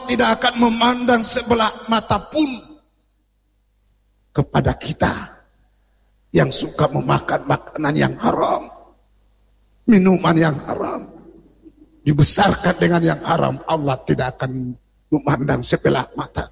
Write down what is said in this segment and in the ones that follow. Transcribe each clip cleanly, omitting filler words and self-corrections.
tidak akan memandang sebelah mata pun kepada kita yang suka memakan makanan yang haram, minuman yang haram, dibesarkan dengan yang haram. Allah tidak akan memandang sebelah mata.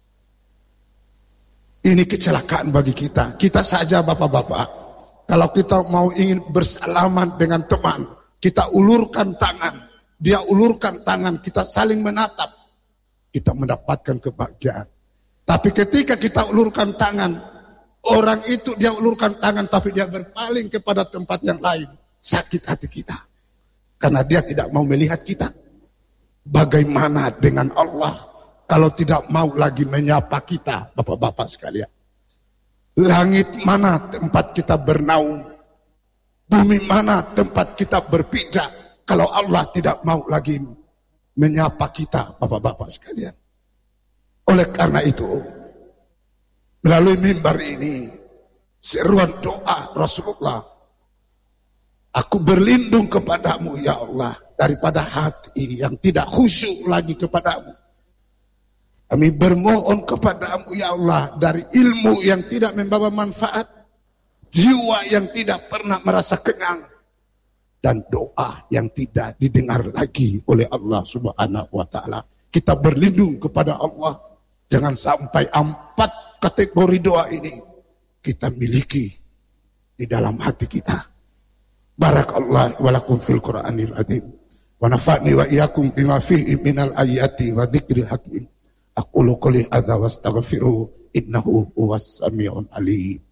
Ini kecelakaan bagi kita. Kita saja bapak-bapak, kalau kita mau ingin bersalaman dengan teman, kita ulurkan tangan, dia ulurkan tangan, kita saling menatap, kita mendapatkan kebahagiaan. Tapi ketika kita ulurkan tangan, orang itu dia ulurkan tangan tapi dia berpaling kepada tempat yang lain, sakit hati kita. Karena dia tidak mau melihat kita. Bagaimana dengan Allah kalau tidak mau lagi menyapa kita, bapak-bapak sekalian? Langit mana tempat kita bernaung? Bumi mana tempat kita berpijak kalau Allah tidak mau lagi menyapa kita, bapak-bapak sekalian? Oleh karena itu, melalui mimbar ini, seruan doa Rasulullah, aku berlindung kepadamu ya Allah, daripada hati yang tidak khusyuk lagi kepadamu. Kami bermohon kepadamu ya Allah dari ilmu yang tidak membawa manfaat, jiwa yang tidak pernah merasa kenyang, dan doa yang tidak didengar lagi oleh Allah Subhanahu wa ta'ala. Kita berlindung kepada Allah. Jangan sampai 4 kategori doa ini kita miliki di dalam hati kita. Barakallahu wa lakum fil Qur'anil azim. Wa nafa'ni wa iyyakum bima fihi minal ayati wa dzikril hakim. Aqulu qouli hadza wastaghfiru innahu huwas samiul alim.